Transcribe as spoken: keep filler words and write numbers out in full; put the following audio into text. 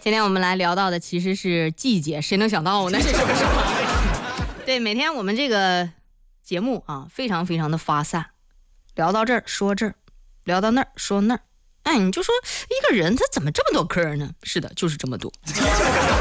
今天我们来聊到的其实是季节，谁能想到呢？是不是？对，每天我们这个节目啊，非常非常的发散，聊到这儿说这儿，聊到那儿说那儿。哎，你就说一个人他怎么这么多科呢？是的，就是这么多。